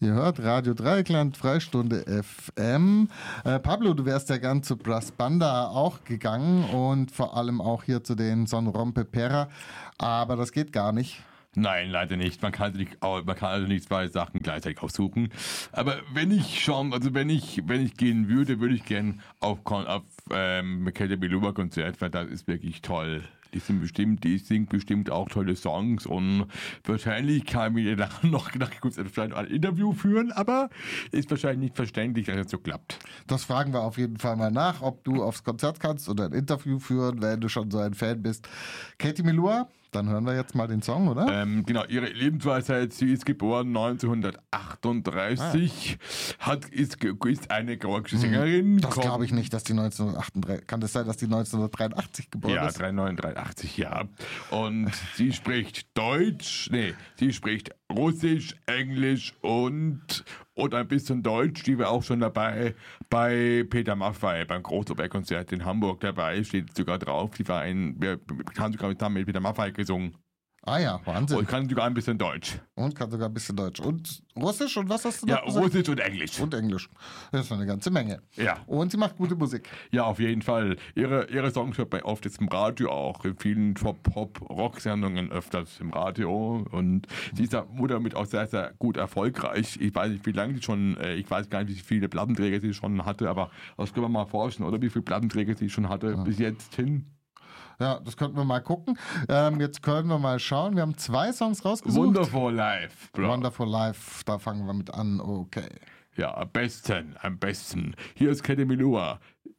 Ihr hört Radio Dreieckland, Freistunde FM. Pablo, du wärst ja gern zu Brass Banda auch gegangen und vor allem auch hier zu den Son Rompe Pera, aber das geht gar nicht. Nein, leider nicht. Man kann also nicht zwei Sachen gleichzeitig aufsuchen. Aber wenn ich gehen würde ich gern auf Käthe Biloba Konzert, weil das ist wirklich toll. Die singt bestimmt auch tolle Songs und wahrscheinlich kann ich dann noch kurz ein Interview führen, aber ist wahrscheinlich nicht verständlich, dass es so klappt. Das fragen wir auf jeden Fall mal nach, ob du aufs Konzert kannst oder ein Interview führen, wenn du schon so ein Fan bist. Käthe Biloba, dann hören wir jetzt mal den Song, oder? Genau, ihre Lebensweisheit, sie ist geboren 1938, ist eine georgische Sängerin. Das glaube ich nicht, dass die 1938, kann das sein, dass die 1983 geboren ist? Ja, 1983, ja. Und sie spricht sie spricht Russisch, Englisch und ein bisschen Deutsch. Die war auch schon dabei bei Peter Maffay, beim Großoperkonzert in Hamburg dabei, steht sogar drauf. Wir haben sogar zusammen mit Peter Maffay gesungen. Ah ja, Wahnsinn. Und kann sogar ein bisschen Deutsch. Und Russisch und was hast du noch gesagt? Russisch und Englisch. Und Englisch. Das ist eine ganze Menge. Ja. Und sie macht gute Musik. Ja, auf jeden Fall. Ihre Songs hört man oft jetzt im Radio auch, in vielen Pop-Rock-Sendungen öfters im Radio. Und sie ist damit auch sehr, sehr gut erfolgreich. Ich weiß nicht, wie lange sie schon, ich weiß gar nicht, wie viele Plattenträger sie schon hatte, aber das können wir mal forschen, oder? Wie viele Plattenträger sie schon hatte bis jetzt hin? Ja, das könnten wir mal gucken. Jetzt können wir mal schauen. Wir haben 2 Songs rausgesucht. Wonderful Life, Bro. Wonderful Life, da fangen wir mit an. Okay. Ja, am besten. Hier ist Käthe Biloba.